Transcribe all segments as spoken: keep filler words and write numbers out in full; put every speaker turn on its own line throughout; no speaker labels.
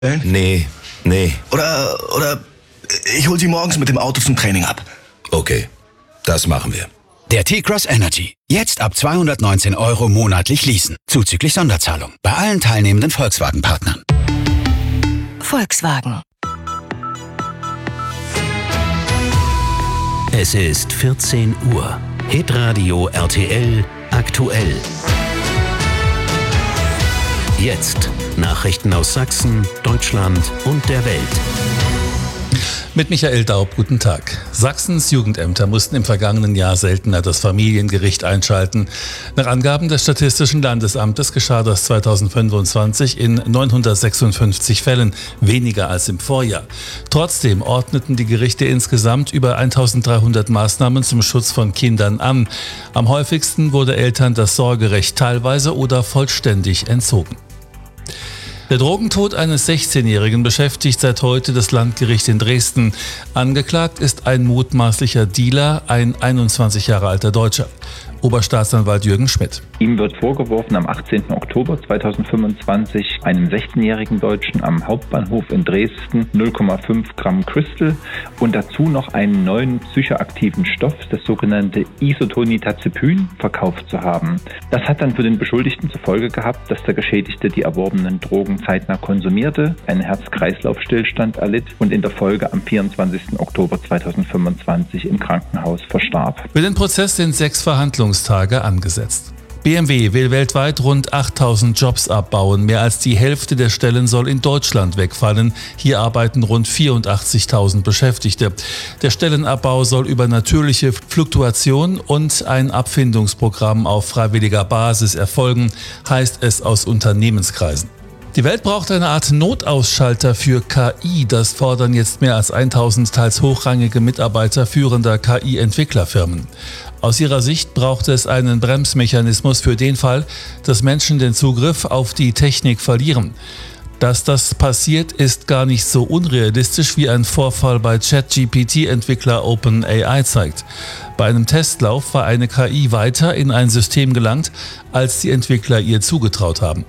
Nee, nee.
Oder, oder ich hol Sie morgens mit dem Auto zum Training ab.
Okay, das machen wir.
Der T-Cross Energy. Jetzt ab zweihundertneunzehn Euro monatlich leasen. Zuzüglich Sonderzahlung. Bei allen teilnehmenden Volkswagen-Partnern.
Volkswagen.
Es ist vierzehn Uhr. Hitradio R T L aktuell. Jetzt Nachrichten aus Sachsen, Deutschland und der Welt.
Mit Michael Daub, guten Tag. Sachsens Jugendämter mussten im vergangenen Jahr seltener das Familiengericht einschalten. Nach Angaben des Statistischen Landesamtes geschah das zweitausendfünfundzwanzig in neunhundertsechsundfünfzig Fällen, weniger als im Vorjahr. Trotzdem ordneten die Gerichte insgesamt über eintausenddreihundert Maßnahmen zum Schutz von Kindern an. Am häufigsten wurde Eltern das Sorgerecht teilweise oder vollständig entzogen. Der Drogentod eines sechzehnjährigen beschäftigt seit heute das Landgericht in Dresden. Angeklagt ist ein mutmaßlicher Dealer, ein einundzwanzig Jahre alter Deutscher. Oberstaatsanwalt Jürgen Schmidt.
Ihm wird vorgeworfen, am achtzehnten Oktober zweitausendfünfundzwanzig einem sechzehnjährigen Deutschen am Hauptbahnhof in Dresden null Komma fünf Gramm Crystal und dazu noch einen neuen psychoaktiven Stoff, das sogenannte Isotonitazepin, verkauft zu haben. Das hat dann für den Beschuldigten zur Folge gehabt, dass der Geschädigte die erworbenen Drogen zeitnah konsumierte, einen Herz-Kreislauf-Stillstand erlitt und in der Folge am vierundzwanzigsten Oktober zweitausendfünfundzwanzig im Krankenhaus verstarb.
Für den Prozess sind sechs Verhandlungstage angesetzt. B M W will weltweit rund achttausend Jobs abbauen. Mehr als die Hälfte der Stellen soll in Deutschland wegfallen. Hier arbeiten rund vierundachtzigtausend Beschäftigte. Der Stellenabbau soll über natürliche Fluktuation und ein Abfindungsprogramm auf freiwilliger Basis erfolgen, heißt es aus Unternehmenskreisen. Die Welt braucht eine Art Notausschalter für K I. Das fordern jetzt mehr als tausend teils hochrangige Mitarbeiter führender K I-Entwicklerfirmen. Aus ihrer Sicht braucht es einen Bremsmechanismus für den Fall, dass Menschen den Zugriff auf die Technik verlieren. Dass das passiert, ist gar nicht so unrealistisch, wie ein Vorfall bei ChatGPT-Entwickler OpenAI zeigt. Bei einem Testlauf war eine K I weiter in ein System gelangt, als die Entwickler ihr zugetraut haben.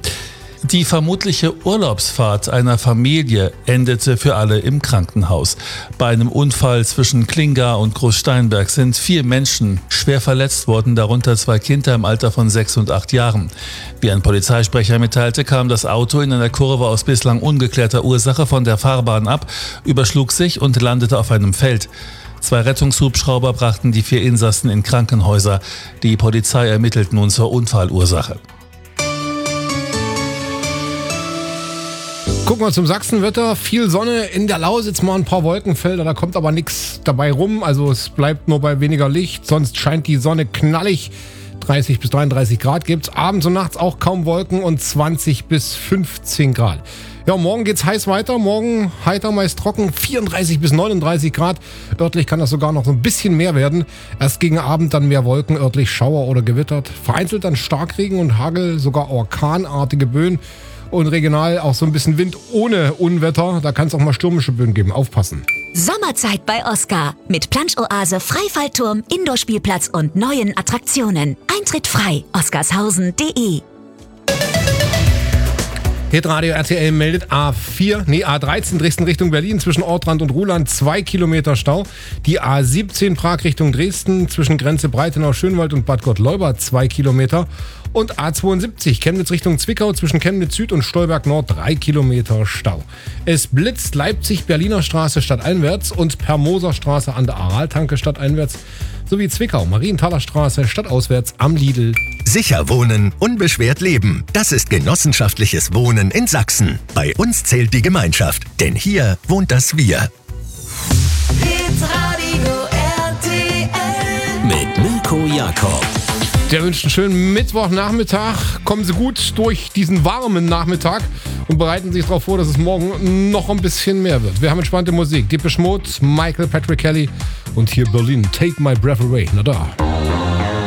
Die vermutliche Urlaubsfahrt einer Familie endete für alle im Krankenhaus. Bei einem Unfall zwischen Klinga und Großsteinberg sind vier Menschen schwer verletzt worden, darunter zwei Kinder im Alter von sechs und acht Jahren. Wie ein Polizeisprecher mitteilte, kam das Auto in einer Kurve aus bislang ungeklärter Ursache von der Fahrbahn ab, überschlug sich und landete auf einem Feld. Zwei Rettungshubschrauber brachten die vier Insassen in Krankenhäuser. Die Polizei ermittelt nun zur Unfallursache.
Gucken wir zum Sachsenwetter. Viel Sonne, in der Lausitz mal ein paar Wolkenfelder, da kommt aber nichts dabei rum. Also es bleibt nur bei weniger Licht, sonst scheint die Sonne knallig. dreißig bis dreiunddreißig Grad gibt's. Abends und nachts auch kaum Wolken und zwanzig bis fünfzehn Grad. Ja, morgen geht's heiß weiter. Morgen heiter, meist trocken, vierunddreißig bis neununddreißig Grad. Örtlich kann das sogar noch so ein bisschen mehr werden. Erst gegen Abend dann mehr Wolken, örtlich Schauer oder gewittert. Vereinzelt dann Starkregen und Hagel, sogar orkanartige Böen. Und regional auch so ein bisschen Wind ohne Unwetter. Da kann es auch mal stürmische Böen geben. Aufpassen.
Sommerzeit bei Oscar. Mit Plansch-Oase, Freifallturm, Indoor-Spielplatz und neuen Attraktionen. Eintritt frei. oscarshausen punkt de.
Hitradio R T L meldet A vier, nee A dreizehn Dresden Richtung Berlin zwischen Ortrand und Ruhland zwei Kilometer Stau. Die A siebzehn Prag Richtung Dresden zwischen Grenze Breitenau-Schönwald und Bad Gottleuba zwei Kilometer. Und A zweiundsiebzig Chemnitz Richtung Zwickau zwischen Chemnitz Süd und Stolberg Nord drei Kilometer Stau. Es blitzt Leipzig Berliner Straße stadteinwärts und Permoser Straße an der Araltanke stadteinwärts sowie Zwickau Marienthaler Straße stadtauswärts am Lidl.
Sicher wohnen, unbeschwert leben. Das ist genossenschaftliches Wohnen in Sachsen. Bei uns zählt die Gemeinschaft, denn hier wohnt das Wir.
Hitradio R T L
mit Mirko Jakob.
Der wünscht einen schönen Mittwochnachmittag. Kommen Sie gut durch diesen warmen Nachmittag und bereiten sich darauf vor, dass es morgen noch ein bisschen mehr wird. Wir haben entspannte Musik. Depeche Mode, Michael Patrick Kelly und hier Berlin. Take My Breath Away. Na da.